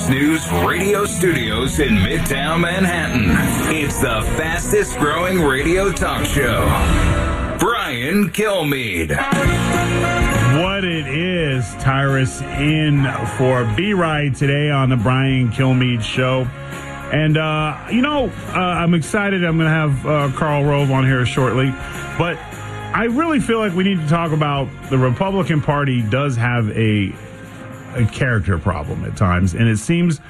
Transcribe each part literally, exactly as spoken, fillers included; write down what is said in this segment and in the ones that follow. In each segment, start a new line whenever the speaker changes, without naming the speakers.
News radio studios in Midtown Manhattan. It's the fastest growing radio talk show. Brian Kilmeade.
What it is, Tyrus in for B-Ride today on the Brian Kilmeade Show. And, uh, you know, uh, I'm excited. I'm going to have uh, Karl Rove on here shortly. But I really feel like we need to talk about the Republican Party does have a, a character problem at times. And it seems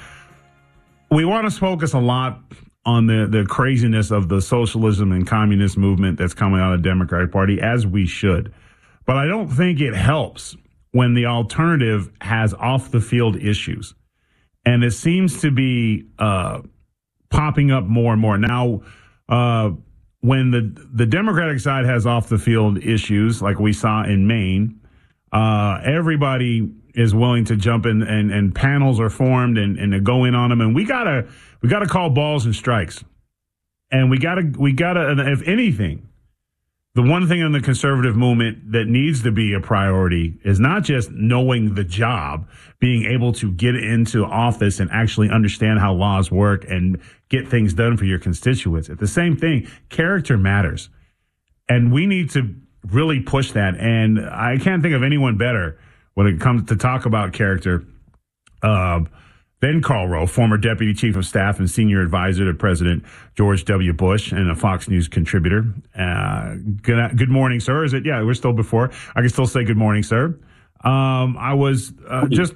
we want to focus a lot on the, the craziness of the socialism and communist movement that's coming out of the Democratic Party, as we should. But I don't think it helps when the alternative has off-the-field issues. And it seems to be uh, popping up more and more. Now, uh, when the, the Democratic side has off-the-field issues, like we saw in Maine, uh, everybody is willing to jump in, and, and panels are formed and, and to go in on them. And we gotta we gotta call balls and strikes. And we gotta we gotta if anything, the one thing in the conservative movement that needs to be a priority is not just knowing the job, being able to get into office and actually understand how laws work and get things done for your constituents. At the same thing, character matters. And we need to really push that. And I can't think of anyone better when it comes to talk about character uh, than Karl Rove, former Deputy Chief of Staff and Senior Advisor to President George W. Bush and a Fox News contributor. Uh, good, good morning, sir. Is it? Yeah, we're still before. I can still say good morning, sir. Um, I was uh, just,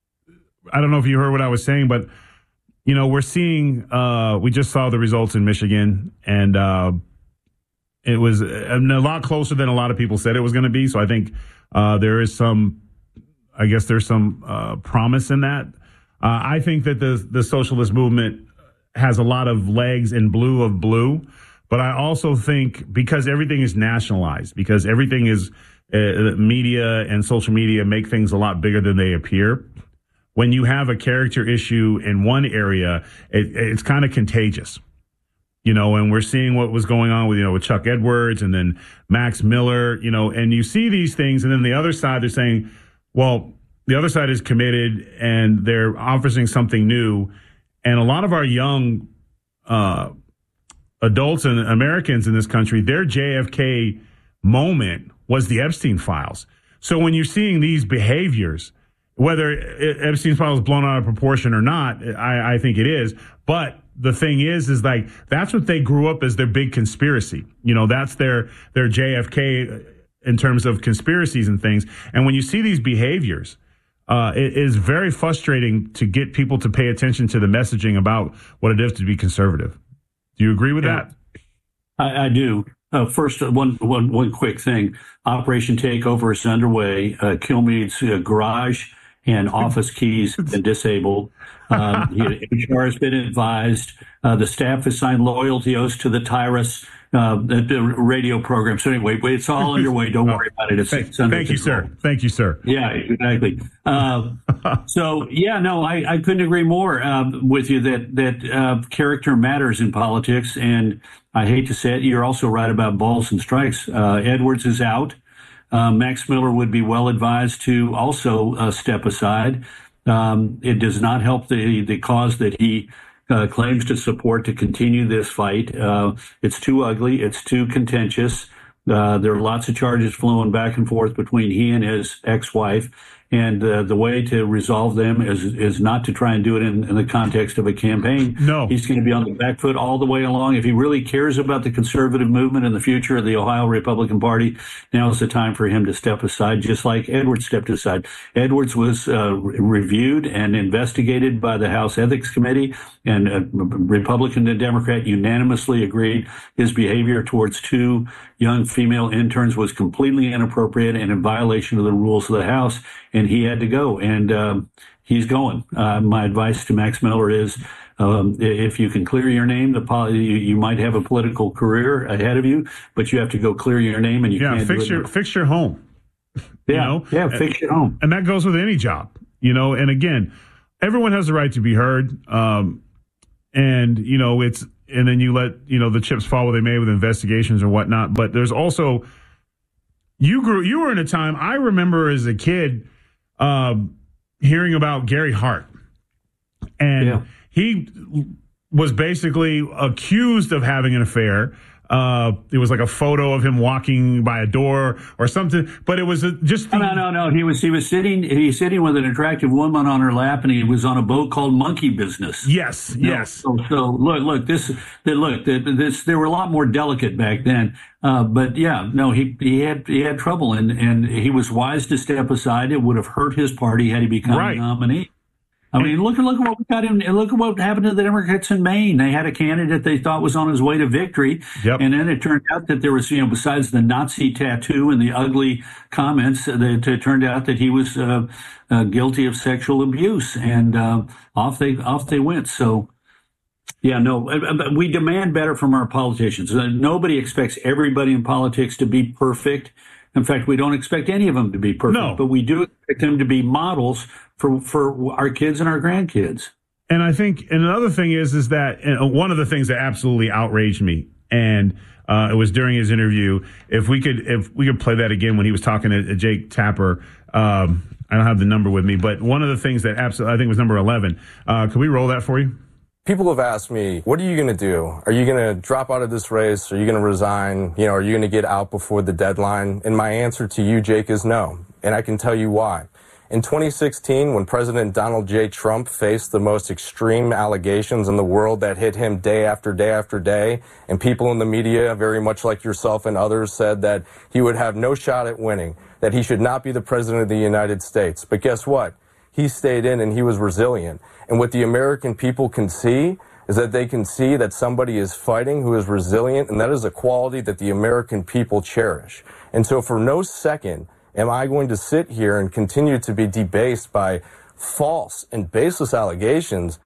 I don't know if you heard what I was saying, but, you know, we're seeing, uh, we just saw the results in Michigan, and uh, it was a, a lot closer than a lot of people said it was going to be. So I think uh, there is some, I guess there's some uh, promise in that. Uh, I think that the the socialist movement has a lot of legs in blue of blue, but I also think because everything is nationalized, because everything is uh, media and social media make things a lot bigger than they appear. When you have a character issue in one area, it, it's kind of contagious, you know. And we're seeing what was going on with you know with Chuck Edwards and then Max Miller, you know. And you see these things, and then the other side they're saying, well, the other side is committed and they're offering something new. And a lot of our young uh, adults and Americans in this country, their J F K moment was the Epstein files. So when you're seeing these behaviors, whether Epstein's files is blown out of proportion or not, I, I think it is. But the thing is, is like, that's what they grew up as their big conspiracy. You know, that's their, their J F K in terms of conspiracies and things. And when you see these behaviors, Uh, it is very frustrating to get people to pay attention to the messaging about what it is to be conservative. Do you agree with yeah. that?
I, I do. Uh, first, one, one, one quick thing. Operation Takeover is underway. Uh, Kilmeade's uh, garage and office keys have been disabled. Um, H R has been advised. Uh, the staff has signed loyalty oaths to the Tyrus uh, the, the radio program. So anyway, it's all underway. Don't worry about it. It's,
thank,
it's under
thank you, sir. Thank you, sir.
Yeah, exactly. Uh, so, yeah, no, I, I couldn't agree more uh, with you that that uh, character matters in politics. And I hate to say it, you're also right about balls and strikes. Uh, Edwards is out. Uh, Max Miller would be well advised to also uh, step aside. Um, it does not help the, the cause that he Uh, claims to support to continue this fight. Uh, it's too ugly. It's too contentious. Uh, there are lots of charges flowing back and forth between he and his ex-wife. And uh, the way to resolve them is is not to try and do it in, in the context of a campaign.
No.
He's going to be on the back foot all the way along. If he really cares about the conservative movement and the future of the Ohio Republican Party, now is the time for him to step aside, just like Edwards stepped aside. Edwards was uh, re- reviewed and investigated by the House Ethics Committee, and uh, Republican and Democrat unanimously agreed his behavior towards two young female interns was completely inappropriate and in violation of the rules of the House. And he had to go, and um, he's going. Uh, my advice to Max Miller is, um, if you can clear your name, the poli- you, you might have a political career ahead of you, but you have to go clear your name, and you
yeah,
can't
fix
do it
your
now.
fix your home.
Yeah,
you know?
yeah, fix your home,
and that goes with any job, you know. And again, everyone has the right to be heard, um, and you know it's. And then you let you know the chips fall where they may with investigations or whatnot. But there's also you grew. You were in a time I remember as a kid. Um, hearing about Gary Hart And
yeah.
he was basically accused of having an affair. Uh, it was like a photo of him walking by a door or something, but it was a, just the,
no, no, no, no. He was he was sitting he's sitting with an attractive woman on her lap, and he was on a boat called Monkey Business.
Yes,
no,
yes.
So, so look, look, this, look, this. They were a lot more delicate back then. Uh, but yeah, no, he he had he had trouble, and and he was wise to step aside. It would have hurt his party had he become
right.
a nominee. I mean, look at look at what we got in. Look at what happened to the Democrats in Maine. They had a candidate they thought was on his way to victory,
yep.
and then it turned out that there was, you know, besides the Nazi tattoo and the ugly comments, that it turned out that he was uh, uh, guilty of sexual abuse, and uh, off they off they went. So, yeah, no, we demand better from our politicians. Nobody expects everybody in politics to be perfect. In fact, we don't expect any of them to be perfect,
no.
but we do expect them to be models for for our kids and our grandkids.
And I think, and another thing is, is that one of the things that absolutely outraged me, and uh, it was during his interview. If we could, if we could play that again when he was talking to Jake Tapper. Um, I don't have the number with me, but one of the things that absolutely, I think was number eleven. Uh, can we roll that for you?
People have asked me, what are you going to do? Are you going to drop out of this race? Are you going to resign? You know, are you going to get out before the deadline? And my answer to you, Jake, is no. And I can tell you why. In twenty sixteen, when President Donald J. Trump faced the most extreme allegations in the world that hit him day after day after day, and people in the media, very much like yourself and others, said that he would have no shot at winning, that he should not be the president of the United States. But guess what? He stayed in and he was resilient. And what the American people can see is that they can see that somebody is fighting who is resilient, and that is a quality that the American people cherish. And so for no second am I going to sit here and continue to be debased by false and baseless allegations.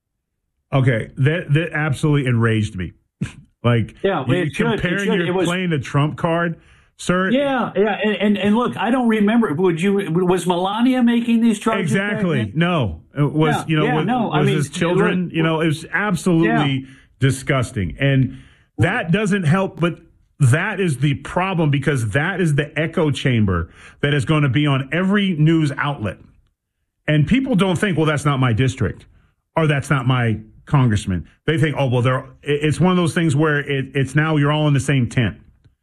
Okay, that that absolutely enraged me. Like,
yeah, well, it
comparing
should, it should.
your
It was,
playing the Trump card. Sir,
yeah, yeah, and, and and look, I don't remember. Would you? Was Melania making these charges?
Exactly. No, it was
yeah,
you know
yeah,
was,
no,
was
I mean,
his children.
Look,
you know, it was absolutely
yeah.
disgusting, and that doesn't help. But that is the problem, because that is the echo chamber that is going to be on every news outlet, and people don't think, well, that's not my district, or that's not my congressman. They think, oh, well, they're. It's one of those things where it, it's now you're all in the same tent.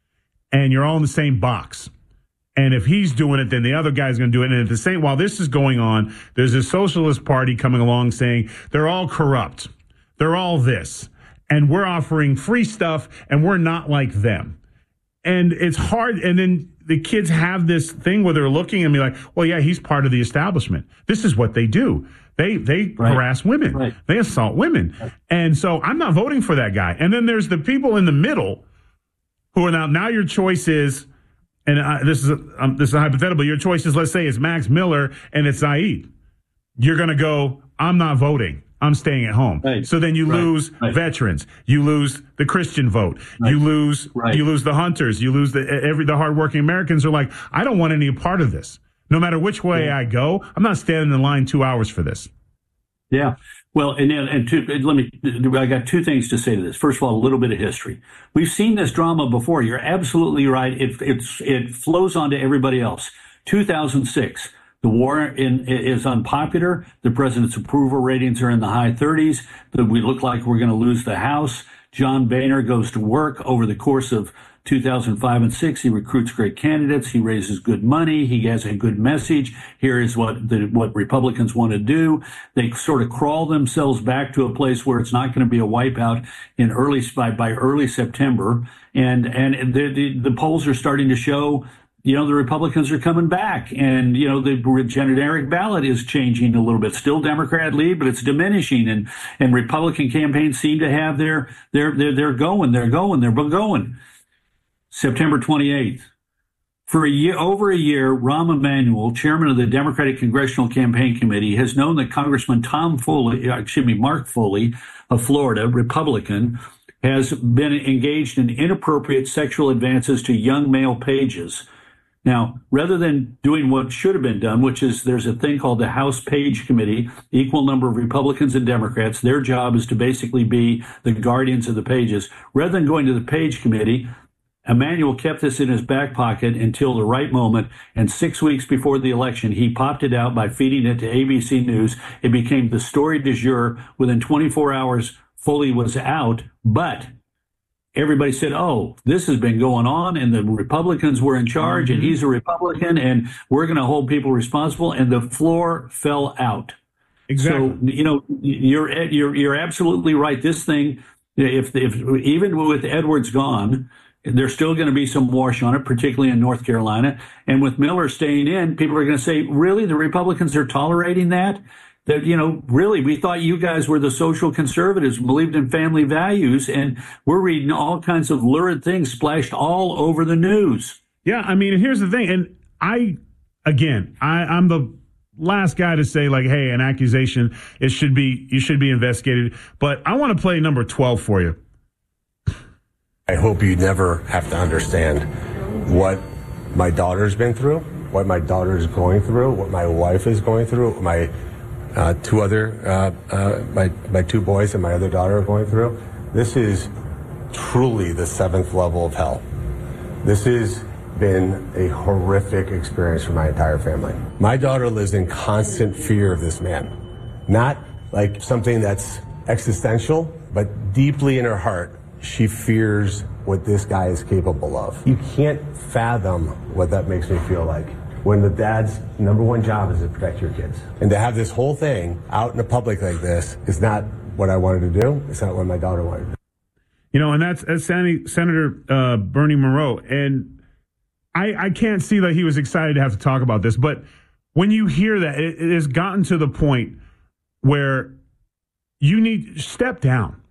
And you're all in the same box. And if he's doing it, then the other guy's going to do it. And at the same, while this is going on, there's a socialist party coming along saying they're all corrupt. They're all this. And we're offering free stuff, and we're not like them. And it's hard. And then the kids have this thing where they're looking and be like, well, yeah, he's part of the establishment. This is what they do. They they
right.
harass women.
Right.
They assault women. Right. And so I'm not voting for that guy. And then there's the people in the middle who are now, now your choice is, and I, this is a, um, this is a hypothetical, your choice is, let's say it's Max Miller and it's Saeed. You're going to go, I'm not voting. I'm staying at home.
Right.
So then you
right.
lose
right.
veterans. You lose the Christian vote.
Right.
You lose
right.
you lose the hunters. You lose the every the hardworking Americans are like, I don't want any part of this. No matter which way yeah. I go, I'm not standing in line two hours for this.
Yeah. Well, and and two, let me. I got two things to say to this. First of all, a little bit of history. We've seen this drama before. You're absolutely right. It it's it flows on to everybody else. two thousand six. The war in, is unpopular. The president's approval ratings are in the high thirties. But we look like we're going to lose the House. John Boehner goes to work over the course of two thousand five and six. He recruits great candidates. He raises good money. He has a good message. Here is what the, what Republicans want to do. They sort of crawl themselves back to a place where it's not going to be a wipeout in early by, by early September. And and the, the the polls are starting to show, you know, the Republicans are coming back, and, you know, the generic ballot is changing a little bit. Still Democrat lead, but it's diminishing, and, and Republican campaigns seem to have their, their, their, they're going, they're going, they're going. September twenty-eighth. For a year, over a year, Rahm Emanuel, chairman of the Democratic Congressional Campaign Committee, has known that Congressman Tom Foley, excuse me, Mark Foley of Florida, Republican, has been engaged in inappropriate sexual advances to young male pages. Now, rather than doing what should have been done, which is there's a thing called the House Page Committee, equal number of Republicans and Democrats. Their job is to basically be the guardians of the pages. Rather than going to the Page Committee, Emanuel kept this in his back pocket until the right moment, and six weeks before the election, he popped it out by feeding it to A B C News. It became the story du jour. Within twenty-four hours, Foley was out, but everybody said, oh, this has been going on, and the Republicans were in charge, mm-hmm. and he's a Republican, and we're going to hold people responsible, and the floor fell out.
Exactly.
So, you know, you're you're you're absolutely right. This thing, if if even with Edwards gone, there's still going to be some wash on it, particularly in North Carolina. And with Miller staying in, people are going to say, really, the Republicans are tolerating that? That, you know, really, we thought you guys were the social conservatives, believed in family values, and we're reading all kinds of lurid things splashed all over the news.
Yeah, I mean, here's the thing. And I, again, I, I'm the last guy to say, like, hey, an accusation, it should be, you should be investigated. But I want to play number twelve for you.
I hope you never have to understand what my daughter's been through, what my daughter's going through, what my wife is going through, what my uh, two other, uh, uh, my, my two boys and my other daughter are going through. This is truly the seventh level of hell. This has been a horrific experience for my entire family. My daughter lives in constant fear of this man. Not like something that's existential, but deeply in her heart, she fears what this guy is capable of. You can't fathom what that makes me feel like when the dad's number one job is to protect your kids. And to have this whole thing out in the public like this is not what I wanted to do. It's not what my daughter wanted to do.
You know, and that's, that's Senator uh, Bernie Moreau. And I, I can't see that he was excited to have to talk about this. But when you hear that, it, it has gotten to the point where you need to step down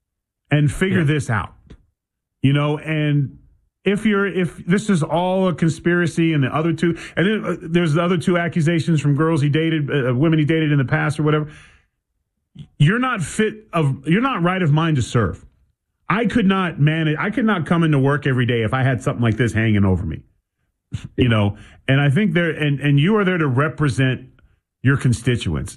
and figure yeah. this out, you know, and if you're, if this is all a conspiracy and the other two, and then uh, there's the other two accusations from girls he dated, uh, women he dated in the past or whatever, you're not fit of, you're not right of mind to serve. I could not manage, I could not come into work every day if I had something like this hanging over me, you know, and I think there, and, and you are there to represent your constituents.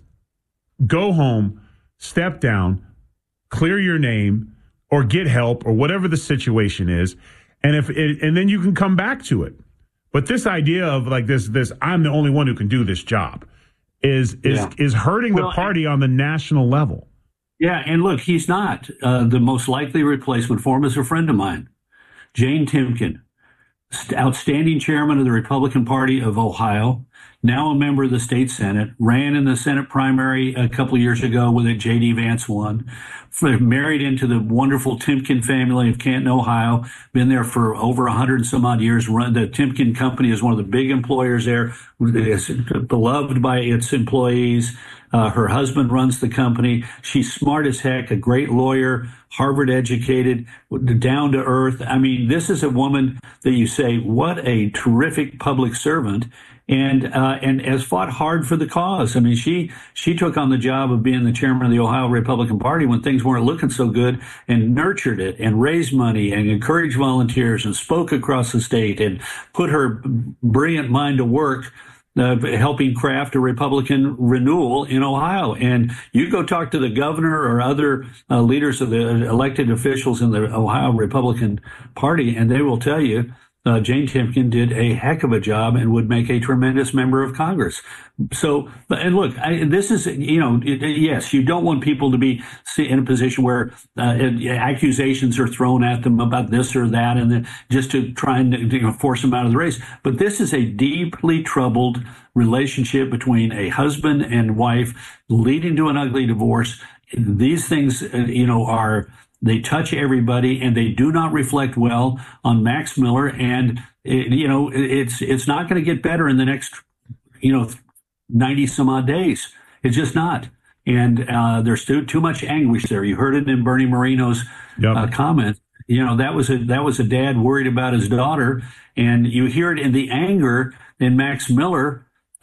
Go home, step down, clear your name, or get help, or whatever the situation is, and if it, and then you can come back to it. But this idea of like this, this I'm the only one who can do this job, is is yeah. is hurting well, the party on the national level.
Yeah, and look, he's not uh, the most likely replacement for him is a friend of mine, Jane Timken, outstanding chairman of the Republican Party of Ohio, now a member of the state Senate, ran in the Senate primary a couple of years ago with it. J D Vance won. Married into the wonderful Timken family of Canton, Ohio. Been there for over a hundred and some odd years. Run the Timken company is one of the big employers there. Is beloved by its employees. Uh, her husband runs the company. She's smart as heck, a great lawyer, Harvard educated, down to earth. I mean, this is a woman that you say, what a terrific public servant. And uh, and has fought hard for the cause. I mean, she she took on the job of being the chairman of the Ohio Republican Party when things weren't looking so good, and nurtured it and raised money and encouraged volunteers and spoke across the state and put her brilliant mind to work, uh, helping craft a Republican renewal in Ohio. And you go talk to the governor or other uh, leaders of the elected officials in the Ohio Republican Party, and they will tell you, Uh, Jane Timken did a heck of a job and would make a tremendous member of Congress. So, and look, I, this is, you know, it, yes, you don't want people to be in a position where uh, accusations are thrown at them about this or that, and then just to try and you know, force them out of the race. But this is a deeply troubled relationship between a husband and wife leading to an ugly divorce. These things, uh, you know, are... They touch everybody, and they do not reflect well on Max Miller. And it, you know, it's it's not going to get better in the next, you know, ninety some odd days. It's just not. And uh, there's too too much anguish there. You heard it in Bernie Moreno's yep. uh, comment. You know, that was a that was a dad worried about his daughter, and you hear it in the anger in Max Miller.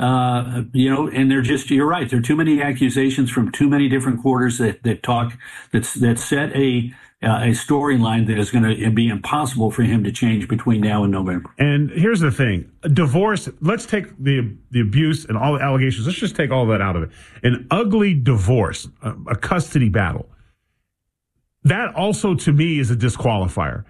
Uh, you know, and they're just, you're right. There are too many accusations from too many different quarters that, that talk, that's, that set a, uh, a storyline that is going to be impossible for him to change between now and November.
And here's the thing, divorce, let's take the, the abuse and all the allegations. Let's just take all that out of it. An ugly divorce, a, a custody battle. That also to me is a disqualifier.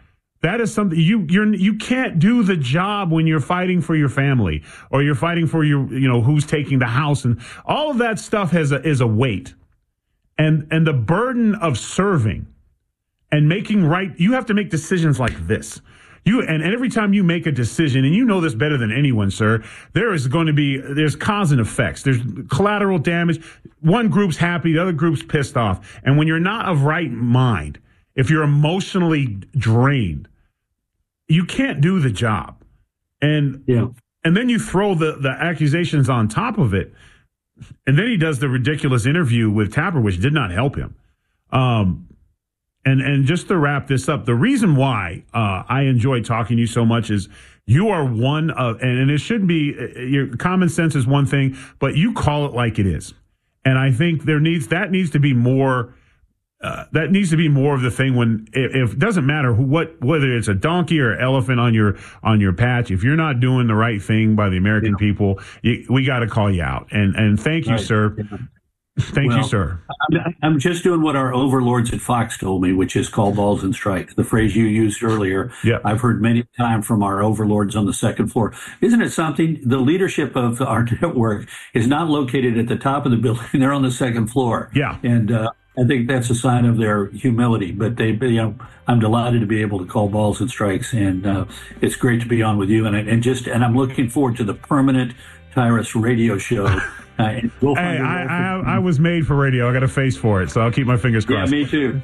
That is something you you're you can't do the job when you're fighting for your family or you're fighting for your you know who's taking the house, and all of that stuff has a, is a weight, and and the burden of serving and making right. You have to make decisions like this. You and, and every time you make a decision, and you know this better than anyone, sir, there is going to be there's cause and effects. There's collateral damage. One group's happy, the other group's pissed off. And when you're not of right mind, if you're emotionally drained, you can't do the job. And
yeah.
and then you throw the, the accusations on top of it. And then he does the ridiculous interview with Tapper, which did not help him. Um, and and just to wrap this up, the reason why uh, I enjoy talking to you so much is you are one of, and, and it shouldn't be, your common sense is one thing, but you call it like it is. And I think there needs, that needs to be more, uh, that needs to be more of the thing when, if, if it doesn't matter who, what, whether it's a donkey or elephant on your, on your patch, if you're not doing the right thing by the American yeah. people, you, we got to call you out. And, and thank you, right. sir. Yeah. Thank
well,
you, sir.
I'm, I'm just doing what our overlords at Fox told me, which is call balls and strikes. The phrase you used earlier,
yeah.
I've heard many times from our overlords on the second floor. Isn't it something? The leadership of our network is not located at the top of the building; they're on the second floor.
Yeah,
and uh, I think that's a sign of their humility. But they, you know, I'm delighted to be able to call balls and strikes, and uh, it's great to be on with you. And and just and I'm looking forward to the permanent Tyrus radio show. Uh, we'll
hey, I, I, I was made for radio. I got a face for it, so I'll keep my fingers crossed.
Yeah, me too.